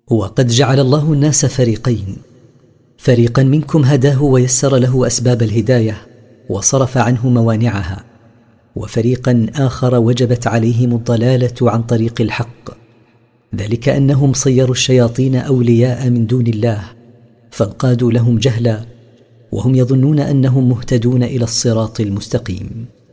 وقد جعل الله الناس فريقين: فريقا منكم هداه ويسر له أسباب الهداية وصرف عنه موانعها، وفريقا آخر وجبت عليهم الضلالة عن طريق الحق، ذلك أنهم صيروا الشياطين أولياء من دون الله فانقادوا لهم جهلا وهم يظنون أنهم مهتدون إلى الصراط المستقيم.